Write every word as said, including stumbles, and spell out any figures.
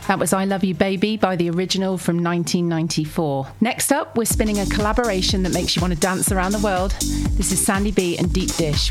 That was I Love You Baby by The Original from nineteen ninety-four. Next up, we're spinning a collaboration that makes you want to dance around the world. This is Sandy B and Deep Dish